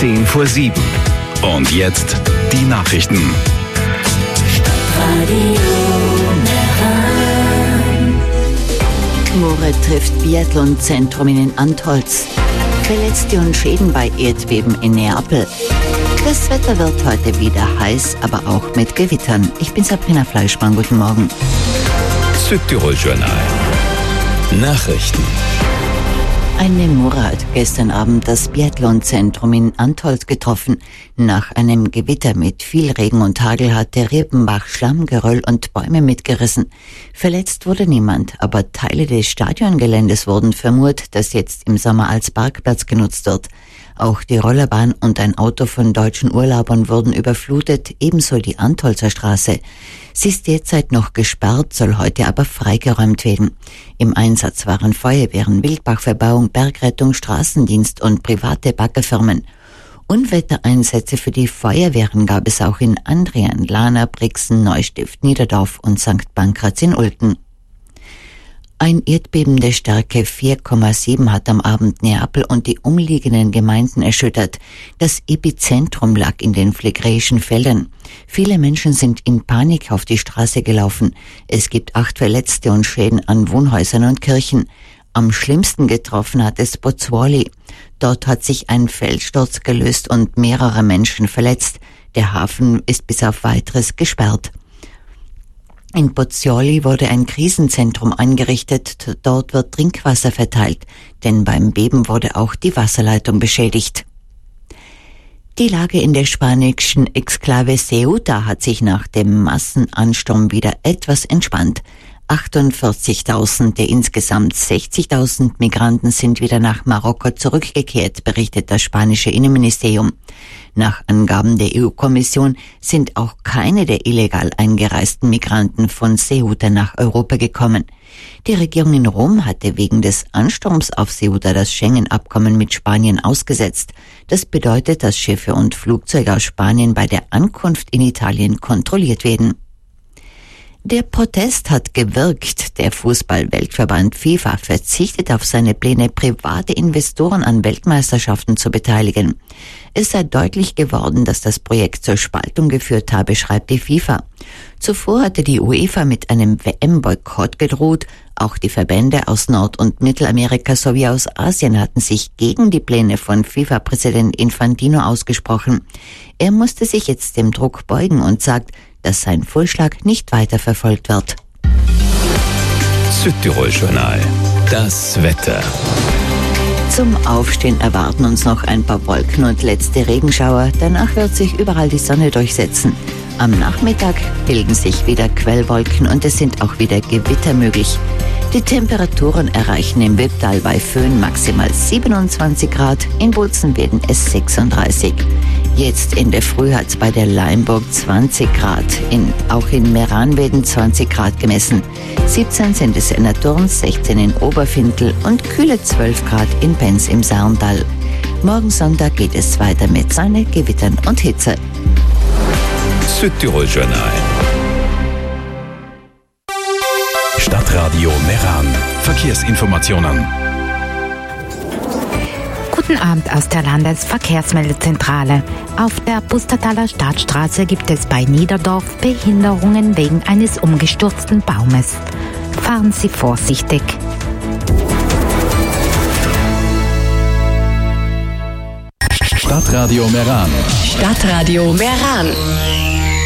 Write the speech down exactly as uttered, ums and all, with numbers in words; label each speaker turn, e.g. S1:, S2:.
S1: zehn vor sieben. Und jetzt die Nachrichten.
S2: Moore trifft Biathlon-Zentrum in Antholz. Verletzte und Schäden bei Erdbeben in Neapel. Das Wetter wird heute wieder heiß, aber auch mit Gewittern. Ich bin Sabrina Fleischmann, guten Morgen.
S1: Südtirol-Journal. Nachrichten.
S2: Eine Murre hat gestern Abend das Biathlon-Zentrum in Antholz getroffen. Nach einem Gewitter mit viel Regen und Hagel hat der Riepenbach Schlammgeröll und Bäume mitgerissen. Verletzt wurde niemand, aber Teile des Stadiongeländes wurden vermurt, das jetzt im Sommer als Parkplatz genutzt wird. Auch die Rollerbahn und ein Auto von deutschen Urlaubern wurden überflutet, ebenso die Antholzer Straße. Sie ist derzeit noch gesperrt, soll heute aber freigeräumt werden. Im Einsatz waren Feuerwehren, Wildbachverbauung, Bergrettung, Straßendienst und private Baggerfirmen. Unwettereinsätze für die Feuerwehren gab es auch in Andrian, Lahna, Brixen, Neustift, Niederdorf und Sankt Pankraz in Ulten. Ein Erdbeben der Stärke vier Komma sieben hat am Abend Neapel und die umliegenden Gemeinden erschüttert. Das Epizentrum lag in den Phlegräischen Feldern. Viele Menschen sind in Panik auf die Straße gelaufen. Es gibt acht Verletzte und Schäden an Wohnhäusern und Kirchen. Am schlimmsten getroffen hat es Pozzuoli. Dort hat sich ein Felssturz gelöst und mehrere Menschen verletzt. Der Hafen ist bis auf Weiteres gesperrt. In Pozzuoli wurde ein Krisenzentrum eingerichtet. Dort wird Trinkwasser verteilt, denn beim Beben wurde auch die Wasserleitung beschädigt. Die Lage in der spanischen Exklave Ceuta hat sich nach dem Massenansturm wieder etwas entspannt. achtundvierzigtausend der insgesamt sechzigtausend Migranten sind wieder nach Marokko zurückgekehrt, berichtet das spanische Innenministerium. Nach Angaben der E U-Kommission sind auch keine der illegal eingereisten Migranten von Ceuta nach Europa gekommen. Die Regierung in Rom hatte wegen des Ansturms auf Ceuta das Schengen-Abkommen mit Spanien ausgesetzt. Das bedeutet, dass Schiffe und Flugzeuge aus Spanien bei der Ankunft in Italien kontrolliert werden. Der Protest hat gewirkt. Der Fußball-Weltverband FIFA verzichtet auf seine Pläne, private Investoren an Weltmeisterschaften zu beteiligen. Es sei deutlich geworden, dass das Projekt zur Spaltung geführt habe, schreibt die FIFA. Zuvor hatte die UEFA mit einem W M-Boykott gedroht. Auch die Verbände aus Nord- und Mittelamerika sowie aus Asien hatten sich gegen die Pläne von FIFA-Präsident Infantino ausgesprochen. Er musste sich jetzt dem Druck beugen und sagt, dass sein Vorschlag nicht weiterverfolgt wird.
S1: Südtirol-Journal. Das Wetter.
S2: Zum Aufstehen erwarten uns noch ein paar Wolken und letzte Regenschauer. Danach wird sich überall die Sonne durchsetzen. Am Nachmittag bilden sich wieder Quellwolken und es sind auch wieder Gewitter möglich. Die Temperaturen erreichen im Wipptal bei Föhn maximal siebenundzwanzig Grad, in Bozen werden es sechsunddreißig. Jetzt in der Früh hat es bei der Leimburg zwanzig Grad, in, auch in Meran werden zwanzig Grad gemessen. siebzehn sind es in der Turn, sechzehn in Oberfintel und kühle zwölf Grad in Penz im Saarntal. Morgen Sonntag geht es weiter mit Sonne, Gewittern und Hitze.
S1: Südtirol-Journal. Stadtradio Meran. Verkehrsinformationen.
S3: Guten Abend aus der Landesverkehrsmeldezentrale. Auf der Pustertaler Stadtstraße gibt es bei Niederdorf Behinderungen wegen eines umgestürzten Baumes. Fahren Sie vorsichtig.
S1: Stadtradio Meran.
S4: Stadtradio Meran.